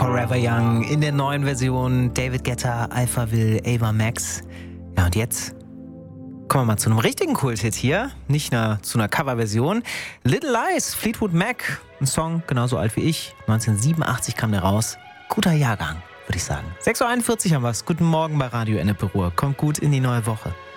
Forever Young in der neuen Version. David Guetta, Alphaville, Ava Max. Ja, und jetzt kommen wir mal zu einem richtigen Kult-Hit hier. Nicht zu einer Coverversion. Little Lies, Fleetwood Mac. Ein Song genauso alt wie ich. 1987 kam der raus. Guter Jahrgang, würde ich sagen. 6.41 Uhr haben wir es. Guten Morgen bei Radio Ennepe Ruhr. Kommt gut in die neue Woche.